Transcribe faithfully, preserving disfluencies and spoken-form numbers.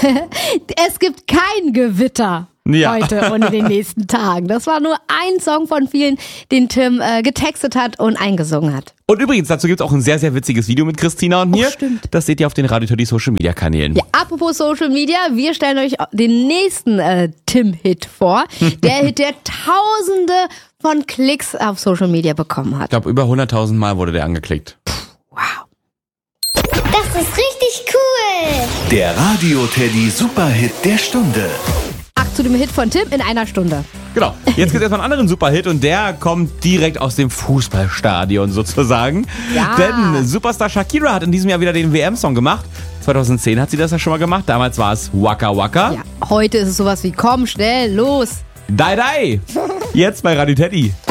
Es gibt kein Gewitter. Ja. Heute und in den nächsten Tagen. Das war nur ein Song von vielen, den Tim äh, getextet hat und eingesungen hat. Und übrigens, dazu gibt es auch ein sehr, sehr witziges Video mit Christina und mir. Oh, stimmt. Das seht ihr auf den Radio Teddy Social Media Kanälen. Ja, apropos Social Media, wir stellen euch den nächsten äh, Tim-Hit vor. Der Hit, der Tausende von Klicks auf Social Media bekommen hat. Ich glaube, über hunderttausend Mal wurde der angeklickt. Puh, wow. Das ist richtig cool. Der Radio Teddy Superhit der Stunde. Ach, zu dem Hit von Tim in einer Stunde. Genau. Jetzt gibt es erstmal einen anderen Superhit und der kommt direkt aus dem Fußballstadion sozusagen. Ja. Denn Superstar Shakira hat in diesem Jahr wieder den W M-Song gemacht. zweitausendzehn hat sie das ja schon mal gemacht. Damals war es Waka Waka. Ja, heute ist es sowas wie komm, schnell, los. Dai Dai. Jetzt bei Radio Teddy.